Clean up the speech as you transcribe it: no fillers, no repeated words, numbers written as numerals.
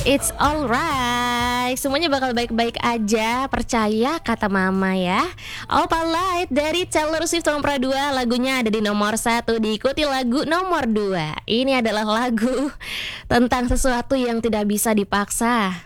It's alright, semuanya bakal baik-baik aja, percaya kata mama ya. Opalite dari Taylor Swift nomor 2, lagunya ada di nomor 1, diikuti lagu nomor 2. Ini adalah lagu tentang sesuatu yang tidak bisa dipaksa.